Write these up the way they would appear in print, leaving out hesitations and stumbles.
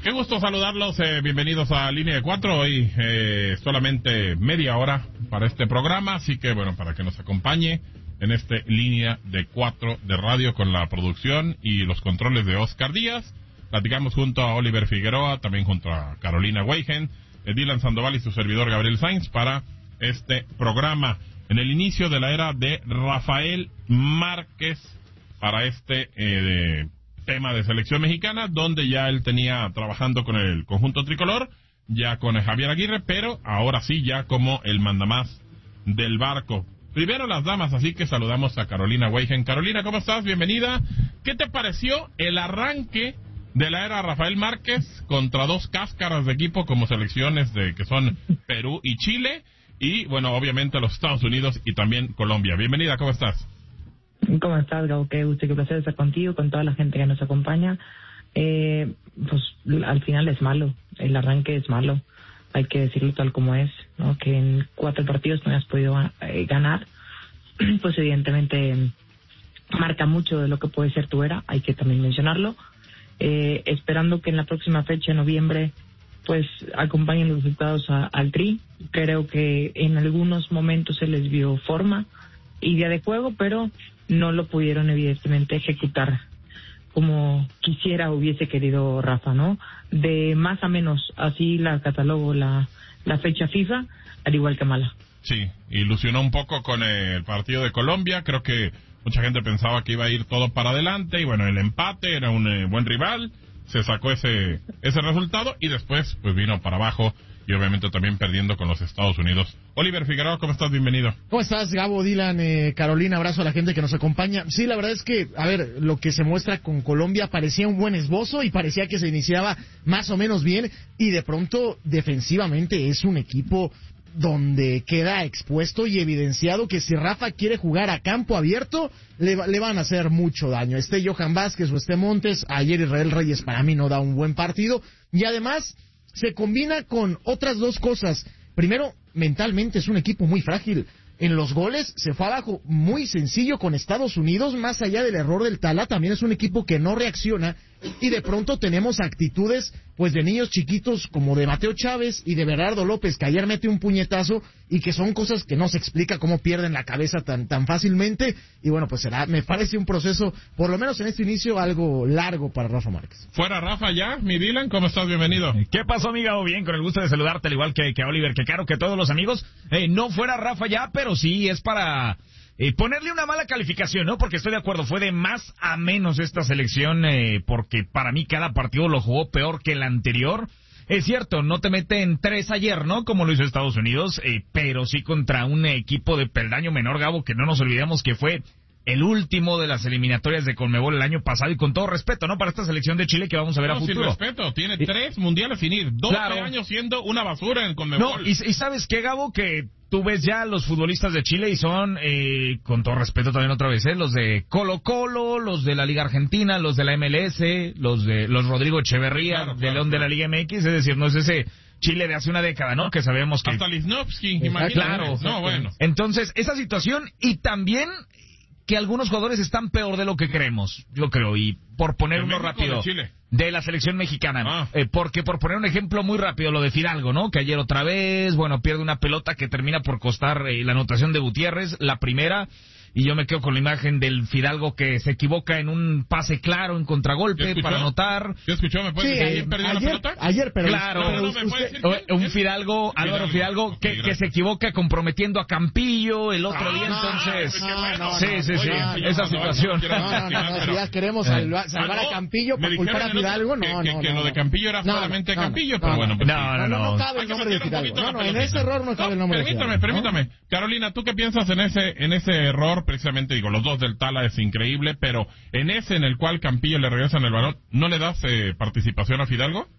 Qué gusto saludarlos, bienvenidos a Línea de Cuatro. Hoy solamente media hora para este programa, así que bueno, para que nos acompañe en este Línea de Cuatro de radio con la producción y los controles de Oscar Díaz. Platicamos junto a Oliver Figueroa, también junto a Carolina Weigen, Dylan Sandoval y su servidor Gabriel Sainz para este programa. En el inicio de la era de Rafael Márquez para este tema de selección mexicana, donde ya él tenía trabajando con el conjunto tricolor, ya con Javier Aguirre, pero ahora sí ya como el mandamás del barco. Primero las damas, así que saludamos a Carolina Weigen. Carolina, ¿cómo estás? Bienvenida. ¿Qué te pareció el arranque de la era Rafael Márquez contra dos cáscaras de equipo como selecciones que son Perú y Chile? Y, bueno, obviamente los Estados Unidos y también Colombia. Bienvenida, ¿cómo estás? ¿Cómo estás, Gabo? Qué gusto, qué placer estar contigo, con toda la gente que nos acompaña. Pues al final es malo, el arranque es malo, hay que decirlo tal como es, ¿no? Que en 4 partidos no has podido ganar, pues evidentemente marca mucho de lo que puede ser tu era, hay que también mencionarlo. Esperando que en la próxima fecha, en noviembre, pues acompañen los resultados al Tri. Creo que en algunos momentos se les vio forma, idea de juego, pero no lo pudieron evidentemente ejecutar como quisiera hubiese querido Rafa, ¿no? De más a menos, así la catalogo la fecha FIFA, al igual que mala. Sí, ilusionó un poco con el partido de Colombia, creo que mucha gente pensaba que iba a ir todo para adelante, y bueno, el empate era un buen rival, se sacó ese resultado, y después pues vino para abajo, y obviamente también perdiendo con los Estados Unidos. Oliver Figueroa, ¿cómo estás? Bienvenido. ¿Cómo estás, Gabo, Dylan, Carolina? Abrazo a la gente que nos acompaña. Sí, la verdad es que, a ver, lo que se muestra con Colombia parecía un buen esbozo y parecía que se iniciaba más o menos bien, y de pronto defensivamente es un equipo donde queda expuesto y evidenciado que si Rafa quiere jugar a campo abierto, le van a hacer mucho daño. Esté Johan Vázquez o esté Montes, ayer Israel Reyes para mí no da un buen partido, y además se combina con otras dos cosas. Primero, mentalmente es un equipo muy frágil. En los goles se fue abajo muy sencillo con Estados Unidos, más allá del error del Tala, también es un equipo que no reacciona, y de pronto tenemos actitudes pues de niños chiquitos como de Mateo Chávez y de Bernardo López, que ayer mete un puñetazo, y que son cosas que no se explica cómo pierden la cabeza tan fácilmente, y bueno, pues me parece un proceso, por lo menos en este inicio, algo largo para Rafa Márquez. Fuera Rafa ya, mi Dylan, ¿cómo estás? Bienvenido. ¿Qué pasó, amiga? Bien, con el gusto de saludarte, al igual que Oliver, que Caro, que todos los amigos. No fuera Rafa ya, pero sí es para ponerle una mala calificación, ¿no? Porque estoy de acuerdo, fue de más a menos esta selección, porque para mí cada partido lo jugó peor que el anterior. Es cierto, no te meten 3 ayer, ¿no? Como lo hizo Estados Unidos, pero sí contra un equipo de peldaño menor, Gabo, que no nos olvidemos que fue el último de las eliminatorias de Conmebol el año pasado, y con todo respeto, ¿no? Para esta selección de Chile que vamos a ver a futuro. Sin respeto, tiene 3 mundiales sin ir, 12 años siendo una basura en Conmebol. No, y ¿sabes qué, Gabo? Que tú ves ya los futbolistas de Chile y son, con todo respeto también otra vez, los de Colo-Colo, los de la Liga Argentina, los de la MLS, los Rodrigo Echeverría, claro, León de la Liga MX, es decir, no es ese Chile de hace una década, ¿no? Que sabemos que... Hasta Lichnowsky, imagínate. Claro. No, bueno. Entonces, esa situación, y también que algunos jugadores están peor de lo que creemos, yo creo, y por poner uno rápido, de la selección mexicana, porque por poner un ejemplo muy rápido, lo de Fidalgo, ¿no? Que ayer otra vez, bueno, pierde una pelota que termina por costar la anotación de Gutiérrez, la primera, y yo me quedo con la imagen del Fidalgo que se equivoca en un pase claro, en contragolpe, para anotar. ¿Qué escuchó? ¿Me puede decir quién perdió la pelota? Ayer, pero... Claro, un Fidalgo, Álvaro Fidalgo, que se equivoca comprometiendo a Campillo el otro día, entonces... Sí, esa situación. Si ya queremos salvar a Campillo por culpar a Fidalgo, que lo de Campillo era solamente Campillo, pero bueno. No cabe el nombre de Fidalgo. No, en ese error no cabe el nombre de Fidalgo. Permítame. Carolina, ¿tú qué piensas en ese error? Precisamente, digo, los dos del Tala es increíble, pero en el cual Campillo le regresan el balón, ¿no le das participación a Fidalgo?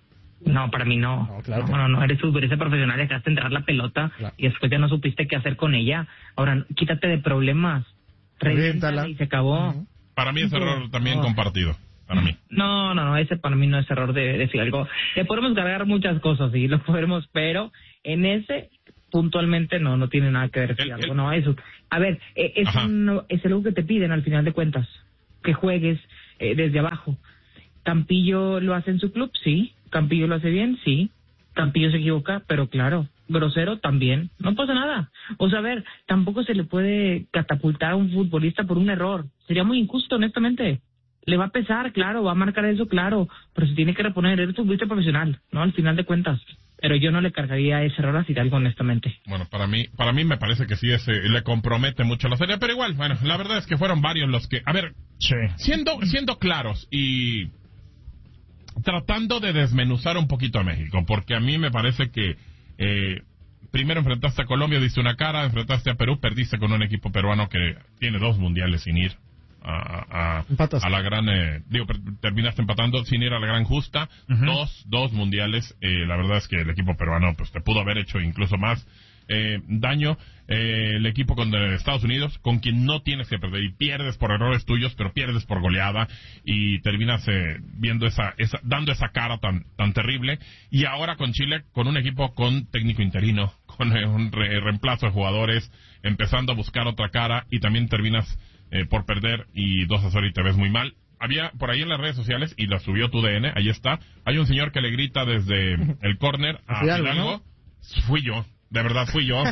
No, para mí no. Claro No, eres futbolista profesional, dejaste entrar la pelota, claro, y después ya no supiste qué hacer con ella. Ahora, quítate de problemas, reviéntala y se acabó. Para mí es error también compartido. Para mí. No, ese para mí no es error de Fidalgo. Le podemos cargar muchas cosas, sí, lo podemos, pero en ese puntualmente no tiene nada que ver Fidalgo, no, eso. A ver, es algo que te piden al final de cuentas, que juegues desde abajo. Campillo lo hace en su club, sí, Campillo lo hace bien, sí. Campillo se equivoca, pero claro, grosero también. No pasa nada. O sea, a ver, tampoco se le puede catapultar a un futbolista por un error. Sería muy injusto, honestamente. Le va a pesar, claro, va a marcar eso, claro, pero se tiene que reponer. Eres futbolista profesional, ¿no? Al final de cuentas. Pero yo no le cargaría ese error a Fidalgo, honestamente. Bueno, para mí me parece que sí le compromete mucho la serie, pero igual, bueno, la verdad es que fueron varios los que, a ver, sí. siendo claros y tratando de desmenuzar un poquito a México, porque a mí me parece que primero enfrentaste a Colombia, diste una cara, enfrentaste a Perú, perdiste con un equipo peruano que tiene 2 mundiales sin ir a la gran, terminaste empatando sin ir a la gran justa, dos mundiales, la verdad es que el equipo peruano pues te pudo haber hecho incluso más daño, el equipo con Estados Unidos, con quien no tienes que perder, y pierdes por errores tuyos, pero pierdes por goleada, y terminas viendo dando esa cara tan terrible, y ahora con Chile, con un equipo con técnico interino, con un reemplazo de jugadores, empezando a buscar otra cara, y también terminas por perder y 2-0 y te ves muy mal. Había por ahí en las redes sociales, y lo subió tu DN, ahí está, hay un señor que le grita desde el córner a Fidalgo, ¿no? Fui yo. De verdad fui yo.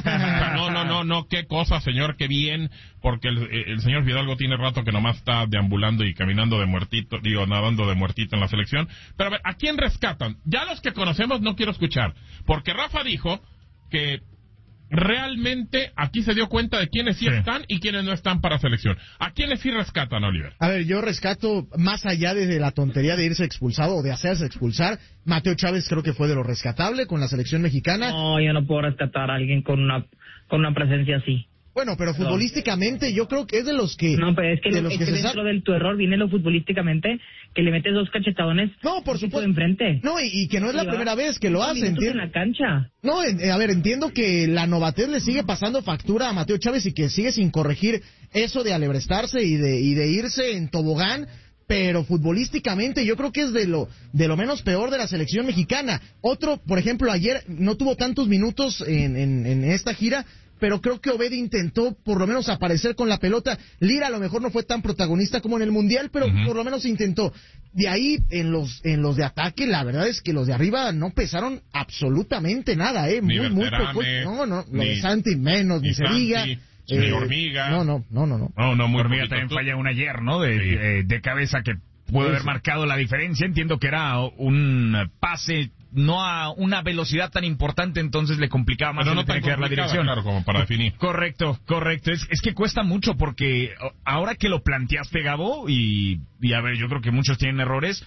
No, qué cosa, señor, qué bien, porque el señor Fidalgo tiene rato que nomás está deambulando y caminando de muertito, nadando de muertito en la selección. Pero a ver, ¿a quién rescatan? Ya los que conocemos no quiero escuchar, porque Rafa dijo que realmente aquí se dio cuenta de quiénes sí están y quiénes no están para selección. ¿A quiénes sí rescatan, Oliver? A ver, yo rescato, más allá de la tontería de irse expulsado o de hacerse expulsar, Mateo Chávez creo que fue de lo rescatable con la selección mexicana. No, yo no puedo rescatar a alguien con una presencia así. Bueno, pero futbolísticamente yo creo que es de los que... No, pero es que, dentro de tu error viene lo futbolísticamente, que le metes 2 cachetadones. No, por supuesto. De enfrente. No, y que no es la primera vez que lo hace, en la cancha. No, a ver, entiendo que la novatez le sigue pasando factura a Mateo Chávez y que sigue sin corregir eso de alebrestarse y de irse en tobogán, pero futbolísticamente yo creo que es de lo menos peor de la selección mexicana. Otro, por ejemplo, ayer no tuvo tantos minutos en esta gira, pero creo que Obed intentó por lo menos aparecer con la pelota. Lira a lo mejor no fue tan protagonista como en el Mundial, pero por lo menos intentó. De ahí, en los de ataque, la verdad es que los de arriba no pesaron absolutamente nada, Ni muy poco. No, lo de Santi menos, ni se diga. Ni Hormiga. No, muy Hormiga también falla un ayer, ¿no? De cabeza que pudo haber marcado la diferencia. Entiendo que era un pase no a una velocidad tan importante, entonces le complicaba más tener que dar la dirección. Claro, como para definir. Correcto. Es que cuesta mucho porque ahora que lo planteaste, Gabo, y a ver, yo creo que muchos tienen errores,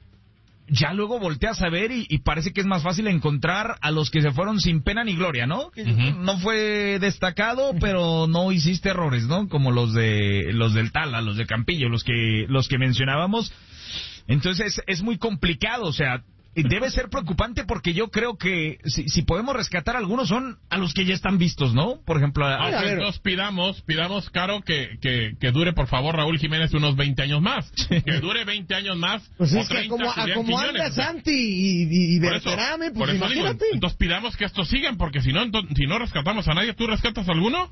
ya luego volteas a ver y parece que es más fácil encontrar a los que se fueron sin pena ni gloria, ¿no? No fue destacado, pero no hiciste errores, ¿no? Como los del Tala, los de Campillo, los que mencionábamos. Entonces es muy complicado, o sea, debe ser preocupante porque yo creo que si podemos rescatar algunos son a los que ya están vistos, ¿no? Por ejemplo, entonces pidamos, Caro, que dure por favor Raúl Jiménez unos 20 años más. Que dure 20 años más. Pues es que como anda Santi y Berterame, pues imagínate. Digo, entonces pidamos que estos sigan, porque si no rescatamos a nadie. ¿Tú rescatas a alguno?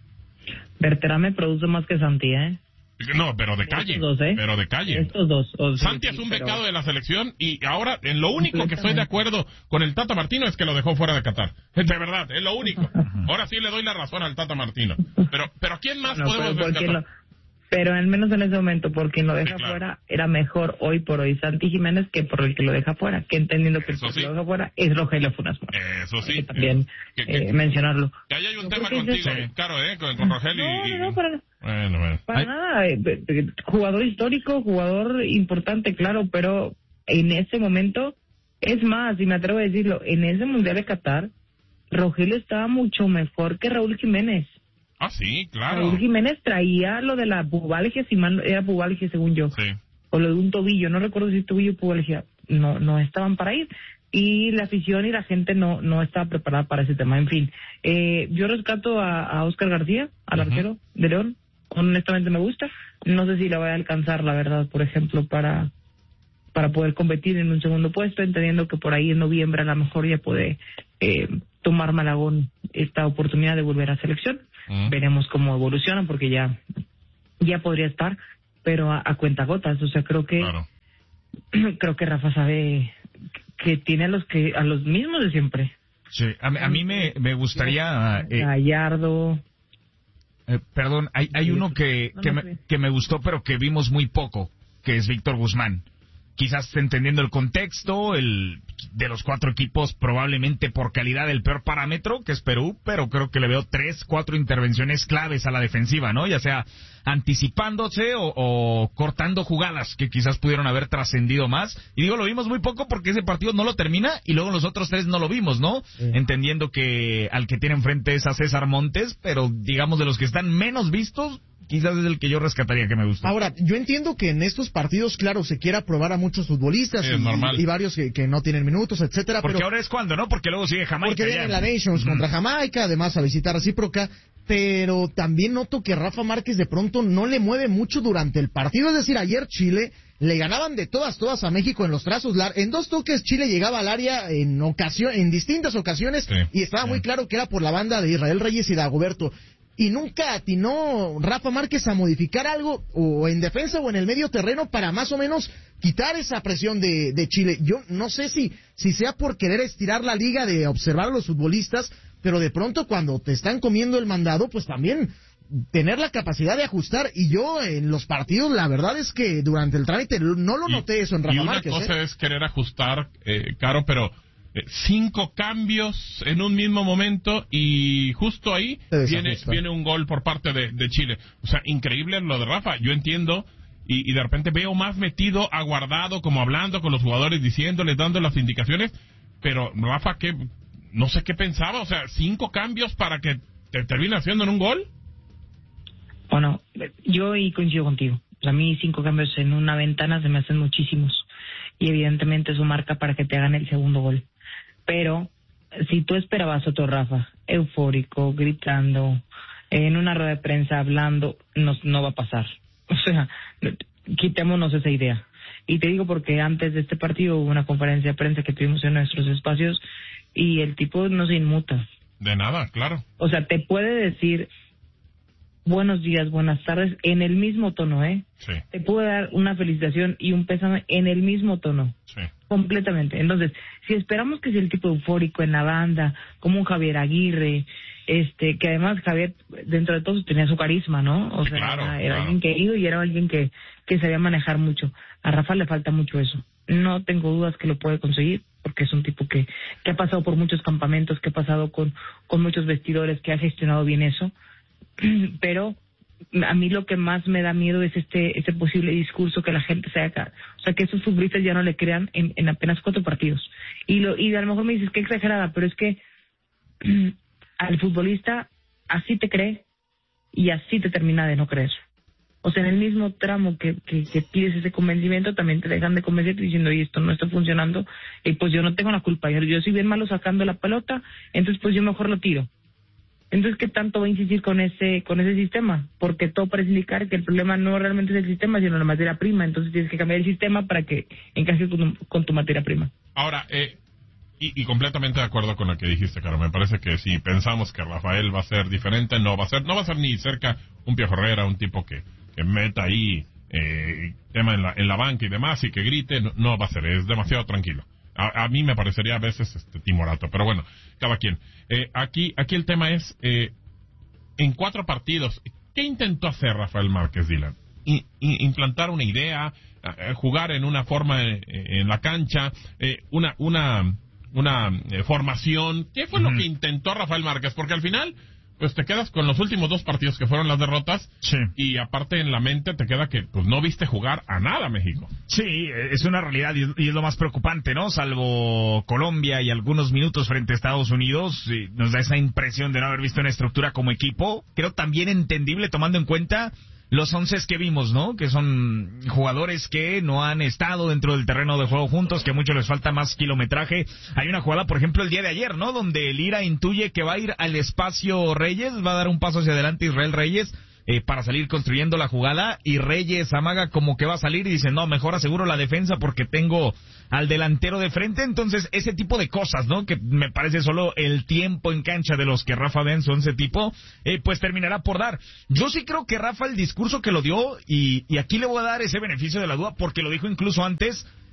Berterame produce más que Santi, ¿eh? No, pero de calle. Estos dos, ¿eh? Pero de calle. Estos dos. Santi es un becado de la selección y ahora en lo único que estoy de acuerdo con el Tata Martino es que lo dejó fuera de Qatar. De verdad, es lo único. Ahora sí le doy la razón al Tata Martino. Pero ¿a quién más podemos rescatar? Pero al menos en ese momento, por quien lo deja fuera, era mejor hoy por hoy Santi Jiménez que por el que lo deja fuera. Que entendiendo que el que lo deja fuera es Rogelio Funes Mori. Eso sí. También mencionarlo. Que ahí hay un tema contigo, Caro, con Rogelio. No, para nada. Bueno. Para nada. Jugador histórico, jugador importante, claro, pero en ese momento, es más, y me atrevo a decirlo, en ese Mundial de Qatar, Rogelio estaba mucho mejor que Raúl Jiménez. Ah, sí, claro. Raúl Jiménez traía lo de la pubalgia, era pubalgia según yo. Sí. O lo de un tobillo, no recuerdo si tobillo o pubalgia. No estaban para ir. Y la afición y la gente no estaba preparada para ese tema. En fin, yo rescato a Oscar García, al arquero de León. Honestamente me gusta. No sé si la voy a alcanzar, la verdad, por ejemplo, para poder competir en un segundo puesto, entendiendo que por ahí en noviembre a lo mejor ya puede tomar Malagón esta oportunidad de volver a selección. Veremos cómo evolucionan porque ya podría estar, pero a cuentagotas. O sea, creo que Rafa sabe que tiene a los mismos de siempre. Sí, a mí me gustaría... Gallardo... perdón, hay uno que me gustó, pero que vimos muy poco, que es Víctor Guzmán. Quizás entendiendo el contexto, de los 4 equipos, probablemente por calidad el peor parámetro, que es Perú, pero creo que le veo 3, 4 intervenciones claves a la defensiva, ¿no? Ya sea anticipándose o cortando jugadas que quizás pudieron haber trascendido más. Y digo, lo vimos muy poco porque ese partido no lo termina y luego los otros 3 no lo vimos, ¿no? Sí. Entendiendo que al que tiene enfrente es a César Montes, pero digamos de los que están menos vistos, quizás es el que yo rescataría que me gusta. Ahora, yo entiendo que en estos partidos, claro, se quiera probar a muchos futbolistas y varios que no tienen minutos, etcétera. Porque pero ahora es cuando, ¿no? Porque luego sigue Jamaica. Porque viene la Nations contra Jamaica, además a visita recíproca, pero también noto que Rafa Márquez de pronto no le mueve mucho durante el partido. Es decir, ayer Chile le ganaban de todas a México en los trazos. En 2 toques Chile llegaba al área en distintas ocasiones, sí, y estaba muy claro que era por la banda de Israel Reyes y Dagoberto. Y nunca atinó Rafa Márquez a modificar algo, o en defensa o en el medio terreno, para más o menos quitar esa presión de Chile. Yo no sé si sea por querer estirar la liga de observar a los futbolistas, pero de pronto cuando te están comiendo el mandado, pues también tener la capacidad de ajustar. Y yo en los partidos, la verdad es que durante el trámite no lo noté eso en Rafa Márquez. Y una cosa es querer ajustar, Caro, pero 5 cambios en un mismo momento y justo ahí viene un gol por parte de Chile. O sea, increíble lo de Rafa. Yo entiendo y de repente veo más metido, aguardado, como hablando con los jugadores, diciéndoles, dando las indicaciones, pero Rafa, que no sé qué pensaba. O sea, 5 cambios para que te termine haciendo en un gol. Bueno, yo coincido contigo. A mí 5 cambios en una ventana se me hacen muchísimos y evidentemente eso marca para que te hagan el segundo gol. Pero si tú esperabas otro Rafa, eufórico, gritando, en una rueda de prensa hablando, no va a pasar. O sea, quitémonos esa idea. Y te digo porque antes de este partido hubo una conferencia de prensa que tuvimos en nuestros espacios y el tipo no se inmuta. De nada, claro. O sea, te puede decir buenos días, buenas tardes, en el mismo tono, ¿eh? Sí. Te puede dar una felicitación y un pésame en el mismo tono. Sí. Completamente. Entonces, si esperamos que sea el tipo eufórico en la banda, como un Javier Aguirre, que además Javier, dentro de todo, tenía su carisma, ¿no? O sea, claro, era alguien querido y era alguien que sabía manejar mucho. A Rafa le falta mucho eso. No tengo dudas que lo puede conseguir, porque es un tipo que ha pasado por muchos campamentos, que ha pasado con muchos vestidores, que ha gestionado bien eso. Pero a mí lo que más me da miedo es ese posible discurso que la gente saca. O sea, que esos futbolistas ya no le crean en apenas 4 partidos. Y a lo mejor me dices que exagerada, pero es que al futbolista así te cree y así te termina de no creer. O sea, en el mismo tramo que pides ese convencimiento, también te dejan de convencerte diciendo, oye, esto no está funcionando, y pues yo no tengo la culpa. Yo soy bien malo sacando la pelota, entonces pues yo mejor lo tiro. Entonces, ¿qué tanto va a insistir con ese sistema? Porque todo parece indicar que el problema no realmente es el sistema, sino la materia prima. Entonces tienes que cambiar el sistema para que encaje con tu materia prima. Ahora, y completamente de acuerdo con lo que dijiste, Caro. Me parece que si pensamos que Rafael va a ser diferente, no va a ser ni cerca un Piojo Herrera, un tipo que meta ahí tema en la banca y demás y que grite, no va a ser, es demasiado tranquilo. A mí me parecería a veces timorato, pero bueno, cada quien. Aquí el tema es, en 4 partidos, ¿qué intentó hacer Rafael Márquez, Dylan? Implantar una idea, jugar en una forma en la cancha, una formación. ¿Qué fue lo que intentó Rafael Márquez? Porque al final, pues te quedas con los últimos 2 partidos que fueron las derrotas, sí, y aparte en la mente te queda que pues no viste jugar a nada México. Sí, es una realidad y es lo más preocupante, ¿no? Salvo Colombia y algunos minutos frente a Estados Unidos, nos da esa impresión de no haber visto una estructura como equipo. Creo también entendible tomando en cuenta los 11 que vimos, ¿no? Que son jugadores que no han estado dentro del terreno de juego juntos, que a muchos les falta más kilometraje. Hay una jugada, por ejemplo, el día de ayer, ¿no? Donde Lira intuye que va a ir al espacio Reyes, va a dar un paso hacia adelante Israel Reyes para salir construyendo la jugada, y Reyes amaga como que va a salir y dice, no, mejor aseguro la defensa porque tengo al delantero de frente. Entonces, ese tipo de cosas, ¿no? Que me parece solo el tiempo en cancha de los que Rafa ven son ese tipo, pues terminará por dar. Yo sí creo que Rafa, el discurso que lo dio, y aquí le voy a dar ese beneficio de la duda porque lo dijo incluso antes,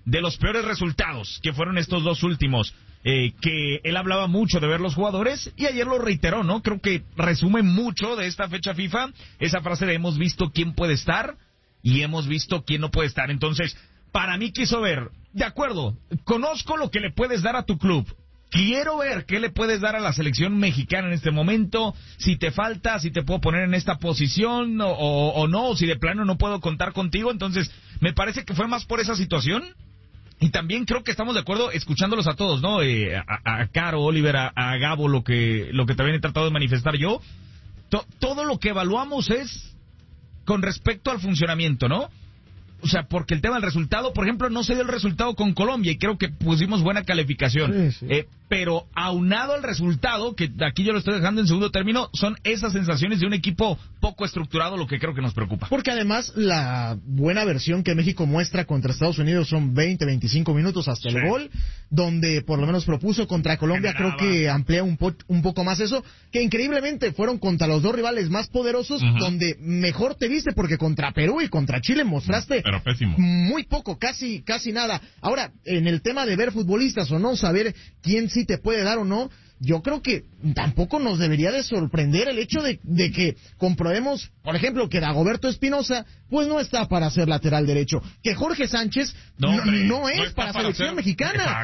de los peores resultados, que fueron estos dos últimos, que él hablaba mucho de ver los jugadores, y ayer lo reiteró, ¿no? Creo que resume mucho de esta fecha FIFA, esa frase de hemos visto quién puede estar, y hemos visto quién no puede estar. Entonces, para mí quiso ver, de acuerdo, conozco lo que le puedes dar a tu club, quiero ver qué le puedes dar a la selección mexicana en este momento, si te falta, si te puedo poner en esta posición o no, o si de plano no puedo contar contigo. Entonces, me parece que fue más por esa situación. Y también creo que estamos de acuerdo escuchándolos a todos, ¿no? A Caro, Oliver, a Gabo, lo que también he tratado de manifestar yo. Todo lo que evaluamos es con respecto al funcionamiento, ¿no? O sea, porque el tema del resultado, por ejemplo, no se dio el resultado con Colombia y creo que pusimos buena calificación. Sí. Pero aunado al resultado, que aquí yo lo estoy dejando en segundo término, son esas sensaciones de un equipo poco estructurado lo que creo que nos preocupa. Porque además la buena versión que México muestra contra Estados Unidos son 20-25 minutos hasta el gol, donde por lo menos propuso contra Colombia, creo que amplía un poco más eso, que increíblemente fueron contra los dos rivales más poderosos, donde mejor te viste, porque contra Perú y contra Chile mostraste pero pésimo. Muy poco, casi nada. Ahora, en el tema de ver futbolistas o no, saber quién sí te puede dar o no, yo creo que tampoco nos debería de sorprender el hecho de que comprobemos, por ejemplo, que Dagoberto Espinosa pues no está para ser lateral derecho, que Jorge Sánchez no es para selección mexicana.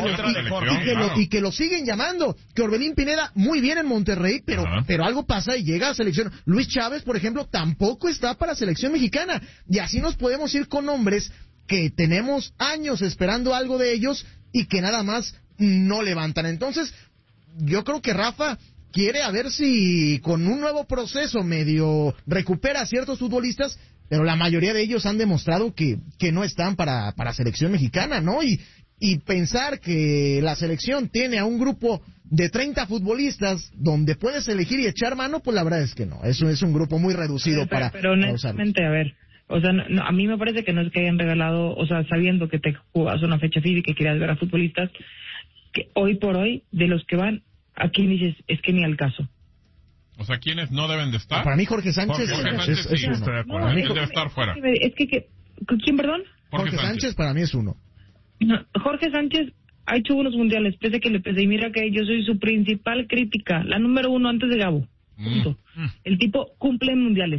Exacto, y que lo siguen llamando, que Orbelín Pineda muy bien en Monterrey, pero algo pasa y llega a selección. Luis Chávez, por ejemplo, tampoco está para selección mexicana, y así nos podemos ir con nombres que tenemos años esperando algo de ellos y que nada más no levantan. Entonces, yo creo que Rafa quiere a ver si con un nuevo proceso medio recupera a ciertos futbolistas, pero la mayoría de ellos han demostrado que no están para selección mexicana, ¿no? Y pensar que la selección tiene a un grupo de 30 futbolistas donde puedes elegir y echar mano, pues la verdad es que no. Eso es un grupo muy reducido pero honestamente, a ver, o sea, a mí me parece que no es que hayan regalado, o sea, sabiendo que te jugas una fecha FIFA y que quieras ver a futbolistas, que hoy por hoy, de los que van, aquí dices, es que ni al caso. O sea, ¿quiénes no deben de estar? Para mí Jorge Sánchez, sí, uno. Estoy de acuerdo. Él debe estar fuera. Es que ¿quién, perdón? Jorge Sánchez para mí es uno. No, Jorge Sánchez ha hecho unos mundiales, pese que le pese, y mira que yo soy su principal crítica, la número uno antes de Gabo. Punto. El tipo cumple en mundiales,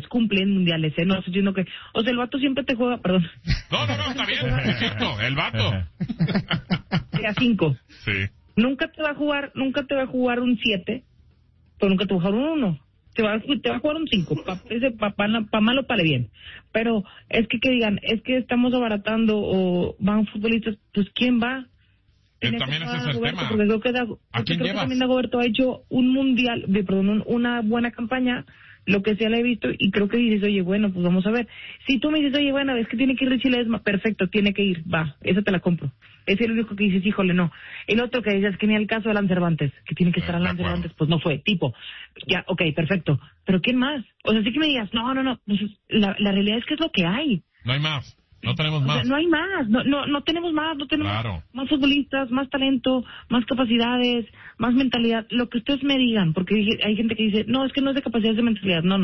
no estoy diciendo que, o sea, el vato siempre te juega, perdón. No, está bien, es cierto, el vato. A 5. Sí. Nunca te va a jugar un 7, pero nunca te va a jugar un 1. Te va a jugar un 5, pa malo, para bien. Pero es que digan, es que estamos abaratando o van futbolistas, pues ¿quién va? También ese es el tema. ¿A quién llevas? También Dagoberto ha hecho un mundial, una buena campaña, lo que sea le he visto, y creo que dices, oye, bueno, pues vamos a ver. Si tú me dices, oye, bueno, es que tiene que ir Richie Ledesma, perfecto, tiene que ir, va, esa te la compro. Es el único que dices, híjole, no. El otro que dices, que ni el caso de Alan Cervantes, que tiene que estar Alan Cervantes, pues no fue, tipo, ya, ok, perfecto. Pero ¿quién más? O sea, sí que me digas, no, pues la realidad es que es lo que hay. No hay más. No tenemos más. O sea, no hay más, no tenemos más, no tenemos más futbolistas, más talento, más capacidades, más mentalidad, lo que ustedes me digan, porque hay gente que dice, no, es que no es de capacidad, es de mentalidad. No.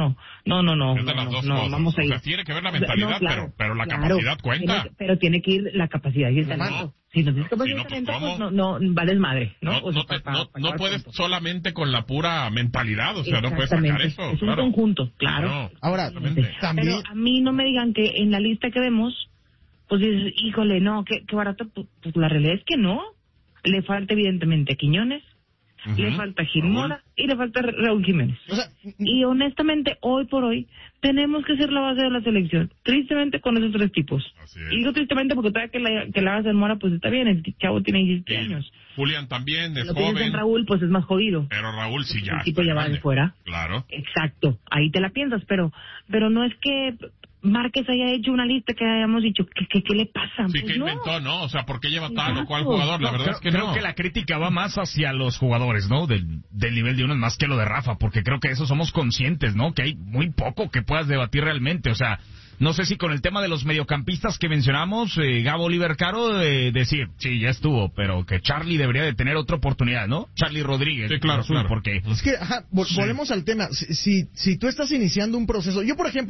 Es de las dos cosas. Vamos a ir. O sea, tiene que ver la mentalidad, pero la claro, capacidad cuenta. Pero tiene que ir la capacidad y el talento. Si no tienes capacidad y talento, pues no vales madre, ¿no? No puedes solamente con la pura mentalidad, o sea, no puedes sacar eso. Es un conjunto, claro. No, ahora, también... Pero a mí no me digan que en la lista que vemos, pues dices, híjole, no, qué barato. Pues la realidad es que no. Le falta evidentemente Quiñones, le falta Gil Mora y le falta Raúl Jiménez. O sea, y honestamente, hoy por hoy, tenemos que ser la base de la selección. Tristemente con esos tres tipos. Y digo tristemente porque todavía que la base de Mora, pues está bien, el chavo tiene 17 años. Julián también es lo que joven. Raúl, pues es más jodido. Pero Raúl sí ya. El tipo ya va de fuera. Claro. Exacto. Ahí te la piensas, pero no es que Márquez haya hecho una lista que hayamos dicho, ¿qué le pasa? Sí, pues que inventó, ¿no? O sea, ¿por qué lleva tal o cual jugador? La verdad es que creo que la crítica va más hacia los jugadores, ¿no? Del nivel de unos más que lo de Rafa, porque creo que eso somos conscientes, ¿no? Que hay muy poco que puedas debatir realmente, o sea, no sé si con el tema de los mediocampistas que mencionamos, Gabo, Oliver, Caro, decir, sí, ya estuvo, pero que Charlie debería de tener otra oportunidad, ¿no? Charlie Rodríguez. Sí, claro. Porque... Es que, volvemos al tema. Si tú estás iniciando un proceso, yo, por ejemplo,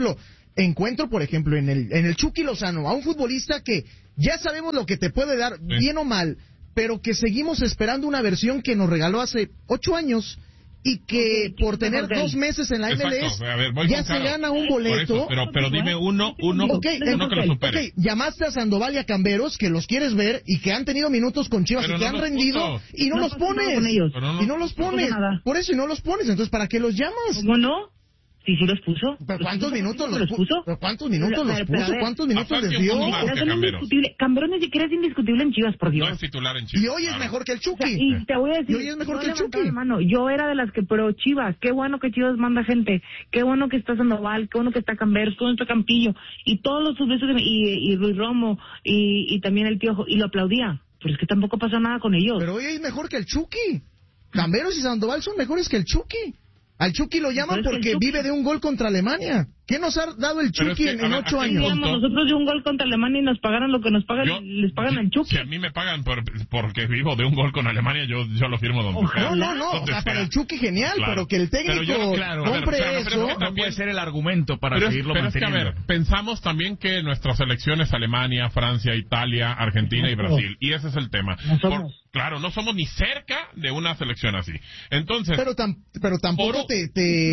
encuentro, por ejemplo, en el Chucky Lozano, a un futbolista que ya sabemos lo que te puede dar, bien o mal, pero que seguimos esperando una versión que nos regaló hace 8 años y que por tener 2 meses en la MLS ya se gana un boleto. Pero dime uno que lo supere. Llamaste a Sandoval y a Camberos, que los quieres ver y que han tenido minutos con Chivas y que han rendido, y no los pones. Y no los pones. Por eso, y no los pones. Entonces, ¿para qué los llamas? ¿Cómo no? Sí, sí los puso. ¿Pero cuántos minutos los puso? ¿Cuántos minutos los puso? ¿Cuántos minutos les dio? Camberos ni siquiera es indiscutible en Chivas, por Dios. No es titular en Chivas. Y hoy es mejor que el Chucky. Y te voy a decir, y hoy es mejor que el Chucky. Hermano, yo era de las que, pero Chivas, qué bueno que Chivas manda gente, qué bueno que está Sandoval, qué bueno que está Camberos, qué bueno que está Campillo, y todos los futbolistas, y Ruiz Romo, y también el Piojo, y lo aplaudía. Pero es que tampoco pasa nada con ellos. Pero hoy es mejor que el Chucky. Camberos y Sandoval son mejores que el Chucky. Al Chucky lo llaman porque vive de un gol contra Alemania. ¿Qué nos ha dado el Chucky en 8 años? Nosotros de un gol contra Alemania y nos pagaron lo que nos pagan, les pagan al Chucky. Si a mí me pagan porque vivo de un gol con Alemania, yo lo firmo donde sea. No. O sea, para el Chucky genial, claro. Pero que el técnico compre eso. No puede ser el argumento para seguirlo manteniendo. Pero es que, pensamos también que nuestras selecciones, Alemania, Francia, Italia, Argentina y Brasil, y ese es el tema. Claro, no somos ni cerca de una selección así. Entonces, pero tampoco te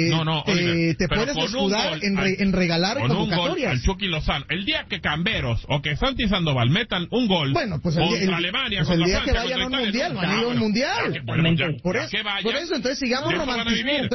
puedes escudar en regalar convocatorias. Al Chucky Lozano. El día que Camberos o que Santi Sandoval metan un gol contra Alemania, contra Francia, que vayan a un mundial, van a ir a un mundial. Por eso, entonces sigamos romantizando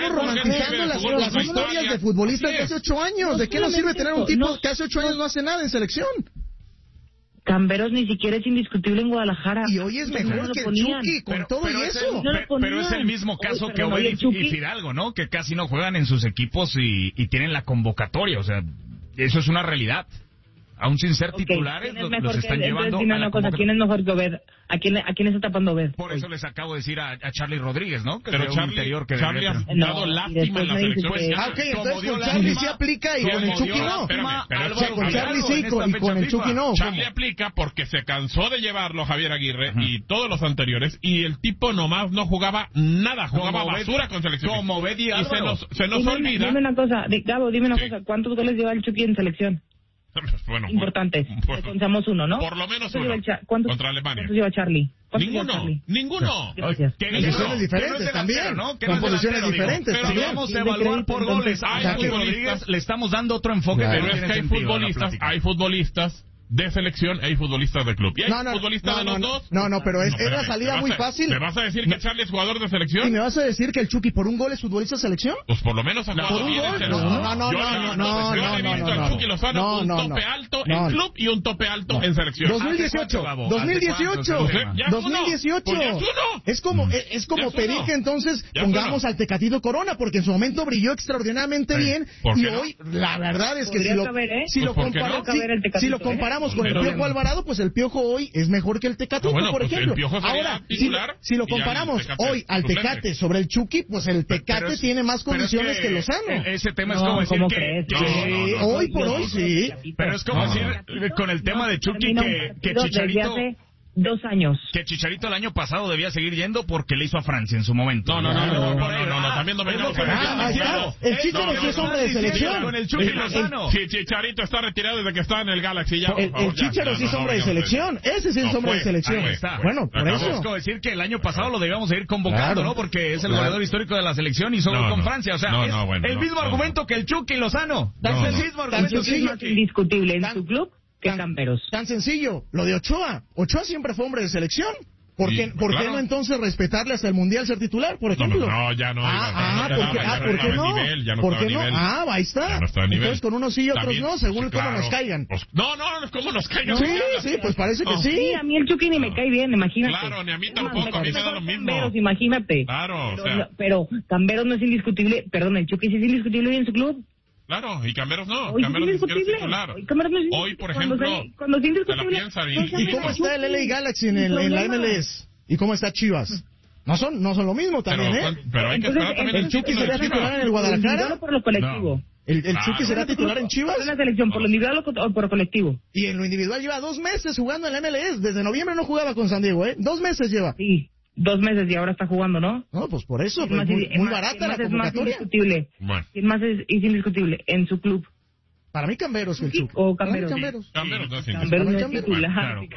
las historias de futbolistas de hace 8 años. ¿De qué nos sirve tener un tipo que hace 8 años no hace nada en selección? Camberos ni siquiera es indiscutible en Guadalajara. Y hoy es mejor que el Chucky, con todo y eso. Pero es el mismo caso que Obed y Fidalgo, ¿no? Que casi no juegan en sus equipos y tienen la convocatoria. O sea, eso es una realidad. Aún sin ser titulares, los están llevando a la convocatoria. ¿Quién es mejor que Obed? ¿A quién está tapando Obed? Por eso les acabo de decir a Charlie Rodríguez, ¿no? Que pero Charlie ha dado lástima en la selección. Entonces con Charlie sí aplica y con el Chucky no. Con Charlie sí y con el Chucky no. Charlie aplica porque se cansó de llevarlo Javier Aguirre y todos los anteriores, y el tipo nomás no jugaba nada, jugaba basura con selección. Como Obed y se nos olvida. Dime una cosa, Gabo, ¿cuántos goles lleva el Chucky en selección? Bueno, importantes. Pensamos uno, ¿no? Por lo menos uno. Contra Alemania. ¿Cuántos lleva Charlie? Ninguno. Posiciones diferentes también, ¿no? Con posiciones diferentes. Pero vamos a evaluar por goles. Le estamos dando otro enfoque. Pero es que hay futbolistas de selección, hay futbolistas de club. ¿Y hay futbolistas de los dos? No, pero es la salida muy fácil. ¿Me vas a decir que Charlie es jugador de selección? ¿Y me vas a decir que el Chucky por un gol es futbolista de selección? Pues por lo menos ha jugado bien en selección. Yo he visto al Chucky Lozano un tope alto en club y un tope alto en selección. 2018. Es como pedir que entonces pongamos al Tecatito Corona, porque en su momento brilló extraordinariamente bien, y hoy la verdad es que si lo comparamos con el Piojo Alvarado, pues el Piojo hoy es mejor que el Tecatito, por ejemplo. Ahora, si lo comparamos hoy al Tecate sobre el Chucky, pues el Tecate tiene más condiciones que Lozano. Ese tema es como decir que hoy por hoy sí. Pero es como decir con el tema de Chucky que Chicharito... 2 años. Que Chicharito el año pasado debía seguir yendo porque le hizo a Francia en su momento. No, también dominó. El Chicharo sí es hombre de selección. Con el Chucky Lozano. Sí, Chicharito está retirado desde que estaba en el Galaxy. El Chicharo sí es hombre de selección. Ese sí es hombre de selección. Bueno, por eso. Es como decir que el año pasado lo debíamos seguir convocando, ¿no? Porque es el goleador histórico de la selección y solo con Francia. O sea, es el mismo argumento que el Chucky Lozano. Es el mismo argumento. Es indiscutible en su club. Que Camberos. Tan sencillo, lo de Ochoa. Ochoa siempre fue hombre de selección. ¿Por qué no entonces respetarle hasta el Mundial ser titular, por ejemplo? No, ya no. ¿Por qué no? ¿Por qué no? Ahí está. Entonces con unos sí y otros no, según cómo nos caigan. No, cómo nos caigan. Sí, pues parece que sí. Sí, a mí el Chucky ni me cae bien, imagínate. Claro, ni a mí tampoco, a mí me da lo mismo. Camberos, imagínate. Claro, pero Camberos no es indiscutible, perdón, el Chucky sí es indiscutible en su club. Claro, y Camberos no. Camberos es titular. Hoy, por ejemplo, cuando es te la piensa bien. ¿Y cómo está el LA Galaxy en la MLS? ¿Y cómo está Chivas? No son lo mismo también, Pero hay que esperar también. ¿El Chucky será titular en el Guadalajara? Por lo colectivo. ¿El Chucky será titular en Chivas? ¿En la selección por lo individual o por colectivo? Y en lo individual lleva 2 meses jugando en la MLS. Desde noviembre no jugaba con San Diego, 2 meses lleva. Sí. 2 meses y ahora está jugando, ¿no? No, pues por eso, muy barata la convocatoria. ¿Quién más es indiscutible? En su club. Para mí Camberos el Chucky. O Camberos. Camberos. Camberos, no, sin Camberos no es discusión. titular. Claro,